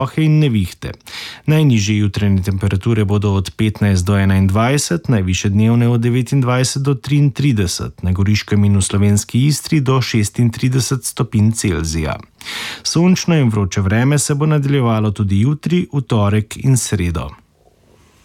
plohe in nevihte. Najnižje jutranje temperature bodo od 15 do 21, najvišje dnevne od 29 do 33, na Goriškem in v slovenski Istri do 36 stopinj Celzija. Sončno in vroče vreme se bo nadaljevalo tudi jutri, v torek in sredo.